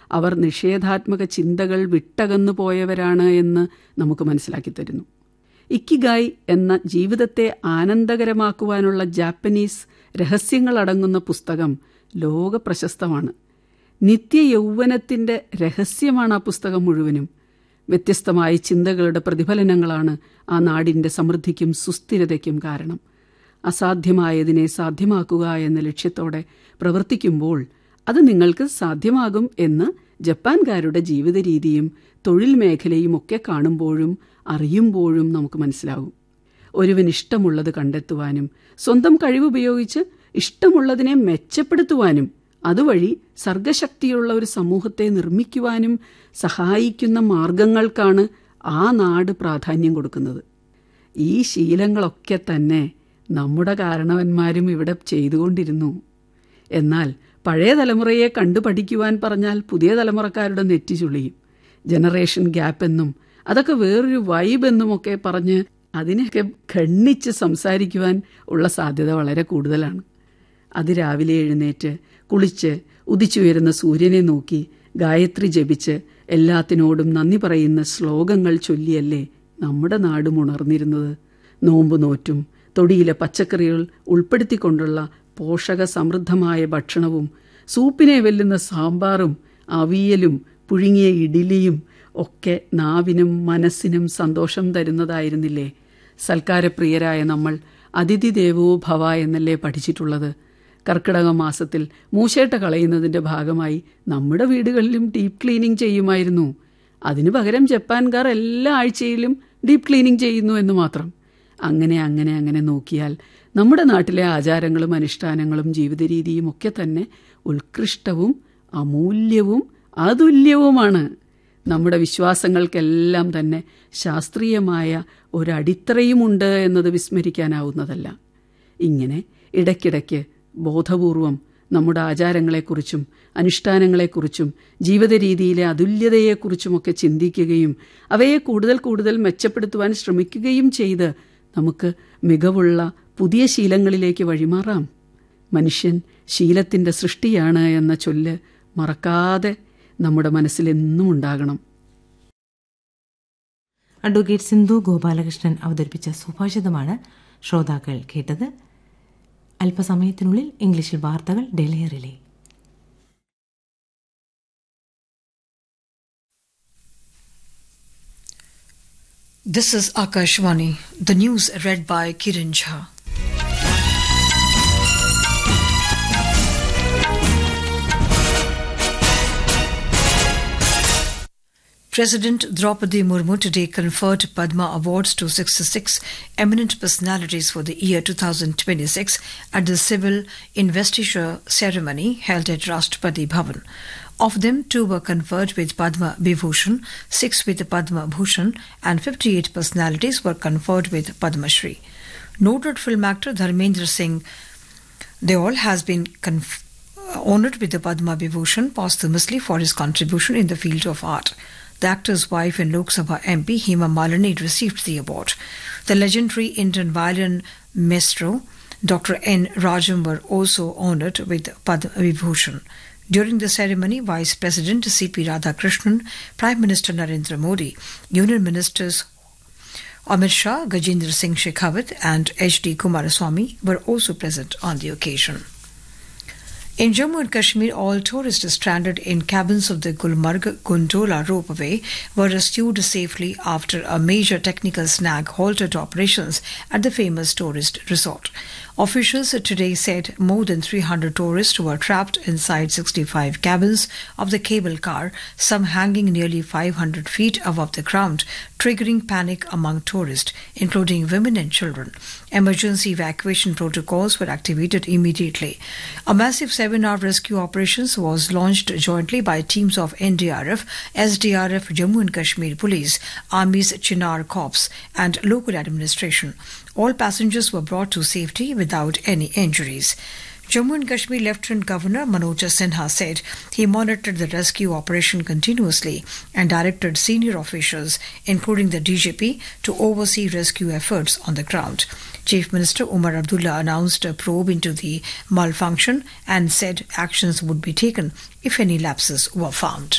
അവർ നിഷേധാത്മക ചിന്തകൾ വിട്ടകന്നു പോയവരാണ് എന്ന് നമുക്ക് മനസ്സിലാക്കി തരുന്നു. ഇക്കിഗായ് എന്ന ജീവിതത്തെ ആനന്ദകരമാക്കുവാനുള്ള ജാപ്പനീസ് രഹസ്യങ്ങളടങ്ങുന്ന പുസ്തകം ലോക പ്രശസ്തമാണ്. നിത്യയൗവനത്തിൻ്റെ രഹസ്യമാണ് ആ പുസ്തകം മുഴുവനും. വ്യത്യസ്തമായ ചിന്തകളുടെ പ്രതിഫലനങ്ങളാണ് ആ നാടിൻ്റെ സമൃദ്ധിക്കും സുസ്ഥിരതയ്ക്കും കാരണം. അസാധ്യമായതിനെ സാധ്യമാക്കുക എന്ന ലക്ഷ്യത്തോടെ പ്രവർത്തിക്കുമ്പോൾ അത് നിങ്ങൾക്ക് സാധ്യമാകും എന്ന് ജപ്പാൻകാരുടെ ജീവിത രീതിയും തൊഴിൽ മേഖലയും ഒക്കെ കാണുമ്പോഴും അറിയുമ്പോഴും നമുക്ക് മനസ്സിലാകും. ഒരുവന് ഇഷ്ടമുള്ളത് കണ്ടെത്തുവാനും സ്വന്തം കഴിവുപയോഗിച്ച് ഇഷ്ടമുള്ളതിനെ മെച്ചപ്പെടുത്തുവാനും അതുവഴി സർഗശക്തിയുള്ള ഒരു സമൂഹത്തെ നിർമ്മിക്കുവാനും സഹായിക്കുന്ന മാർഗങ്ങൾക്കാണ് ആ നാട് പ്രാധാന്യം കൊടുക്കുന്നത്. ഈ ശീലങ്ങളൊക്കെ തന്നെ നമ്മുടെ കാരണവന്മാരും ഇവിടെ ചെയ്തുകൊണ്ടിരുന്നു. എന്നാൽ പഴയ തലമുറയെ കണ്ടു പഠിക്കുവാൻ പറഞ്ഞാൽ പുതിയ തലമുറക്കാരുടെ നെറ്റി ചുളിയും. ജനറേഷൻ ഗ്യാപ്പ് എന്നും അതൊക്കെ വേറൊരു വൈബ് എന്നുമൊക്കെ പറഞ്ഞ് അതിനെയൊക്കെ ഖണ്ഡിച്ച് സംസാരിക്കുവാൻ ഉള്ള സാധ്യത വളരെ കൂടുതലാണ്. അതിരാവിലെ എഴുന്നേറ്റ് കുളിച്ച് ഉദിച്ചുയരുന്ന സൂര്യനെ നോക്കി ഗായത്രി ജപിച്ച് എല്ലാത്തിനോടും നന്ദി പറയുന്ന ശ്ലോകങ്ങൾ ചൊല്ലിയല്ലേ നമ്മുടെ നാടും ഉണർന്നിരുന്നത്. നോമ്പ് നോറ്റും തൊടിയിലെ പച്ചക്കറികൾ ഉൾപ്പെടുത്തിക്കൊണ്ടുള്ള പോഷക സമൃദ്ധമായ ഭക്ഷണവും സൂപ്പിനെ വെല്ലുന്ന സാമ്പാറും അവിയലും പുഴുങ്ങിയ ഇഡ്ഡലിയും ഒക്കെ നാവിനും മനസ്സിനും സന്തോഷം തരുന്നതായിരുന്നില്ലേ. സൽക്കാരപ്രിയരായ നമ്മൾ അതിഥി ദേവോ ഭവ എന്നല്ലേ പഠിച്ചിട്ടുള്ളത്. കർക്കിടക മാസത്തിൽ മൂശേട്ട കളയുന്നതിൻ്റെ ഭാഗമായി നമ്മുടെ വീടുകളിലും ഡീപ്പ് ക്ലീനിങ് ചെയ്യുമായിരുന്നു. അതിനു പകരം ജപ്പാൻകാർ എല്ലാ ആഴ്ചയിലും ഡീപ്പ് ക്ലീനിങ് ചെയ്യുന്നു എന്ന് മാത്രം. അങ്ങനെ അങ്ങനെ അങ്ങനെ നോക്കിയാൽ നമ്മുടെ നാട്ടിലെ ആചാരങ്ങളും അനുഷ്ഠാനങ്ങളും ജീവിത രീതിയും ഒക്കെ തന്നെ ഉത്കൃഷ്ടവും അമൂല്യവും അതുല്യവുമാണ്. നമ്മുടെ വിശ്വാസങ്ങൾക്കെല്ലാം തന്നെ ശാസ്ത്രീയമായ ഒരടിത്തറയുമുണ്ട് എന്നത് വിസ്മരിക്കാനാവുന്നതല്ല. ഇങ്ങനെ ഇടയ്ക്കിടയ്ക്ക് ബോധപൂർവം നമ്മുടെ ആചാരങ്ങളെക്കുറിച്ചും അനുഷ്ഠാനങ്ങളെക്കുറിച്ചും ജീവിത രീതിയിലെ അതുല്യതയെക്കുറിച്ചുമൊക്കെ ചിന്തിക്കുകയും അവയെ കൂടുതൽ കൂടുതൽ മെച്ചപ്പെടുത്തുവാൻ ശ്രമിക്കുകയും ചെയ്ത് നമുക്ക് മികവുള്ള പുതിയ ശീലങ്ങളിലേക്ക് വഴിമാറാം. മനുഷ്യൻ ശീലത്തിൻ്റെ സൃഷ്ടിയാണ് എന്ന ചൊല്ല് മറക്കാതെ നമ്മുടെ മനസ്സിലെന്നും ഉണ്ടാകണം. അഡ്വക്കേറ്റ് സിന്ധു ഗോപാലകൃഷ്ണൻ അവതരിപ്പിച്ച സുഭാഷിതമാണ് ശ്രോതാക്കൾ കേട്ടത്. അല്പസമയത്തിനുള്ളിൽ ഇംഗ്ലീഷിൽ വാർത്തകൾ Delhi relay. This is Akashvani. The news read by Kiran Jha. President Draupadi Murmu today conferred Padma Awards to 66 eminent personalities for the year 2026 at the civil investiture ceremony held at Rashtrapati Bhavan. Of them, 2 were conferred with Padma Vibhushan, 6 with Padma Bhushan, and 58 personalities were conferred with Padma Shri. Noted film actor Dharmendra Singh Deol has been honoured with the Padma Vibhushan posthumously for his contribution in the field of art. The actor's wife and Lok Sabha MP Hema Malini received the award. The legendary Indian violin maestro Dr. N. Rajam were also honoured with Padma Vibhushan. During the ceremony, Vice President C.P. Radhakrishnan, Prime Minister Narendra Modi, Union Ministers Amit Shah, Gajendra Singh Shekhawat and H.D. Kumaraswamy were also present on the occasion. In Jammu and Kashmir, all tourists stranded in cabins of the Gulmarg-Gondola ropeway were rescued safely after a major technical snag halted operations at the famous tourist resort. Officials today said more than 300 tourists were trapped inside 65 cabins of the cable car, some hanging nearly 500 feet above the ground, triggering panic among tourists, including women and children. Emergency evacuation protocols were activated immediately. A massive 7-hour rescue operations was launched jointly by teams of NDRF, SDRF, Jammu and Kashmir Police, Army's Chinar Corps and local administration. All passengers were brought to safety without any injuries. Jammu and Kashmir Lieutenant Governor Manoj Sinha said he monitored the rescue operation continuously and directed senior officials, including the DGP, to oversee rescue efforts on the ground. Chief Minister Umar Abdullah announced a probe into the malfunction and said actions would be taken if any lapses were found.